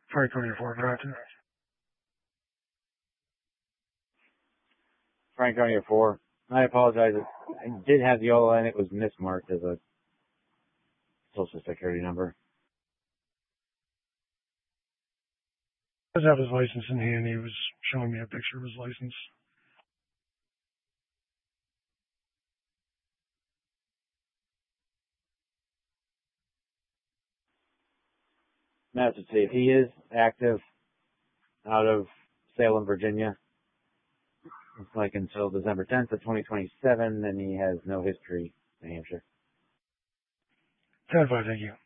Franconia 4, Bronson. Franconia 4. I apologize. I did have Yola and it was mismarked as a social security number. He does have his license in hand. He was showing me a picture of his license. Now, to see if he is active out of Salem, Virginia. Looks like until December 10th of 2027, then he has no history in New Hampshire. 10-5, thank you.